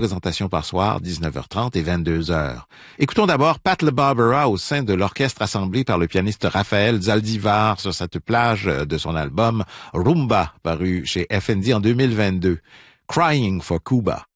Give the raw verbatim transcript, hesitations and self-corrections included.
représentations par soir, dix-neuf heures trente et vingt-deux heures. Écoutons d'abord Pat LaBarbera au sein de l'orchestre assemblé par le pianiste Raphaël Zaldivar sur cette plage de son album Rumba, paru chez F N D en deux mille vingt-deux. Crying for Cuba.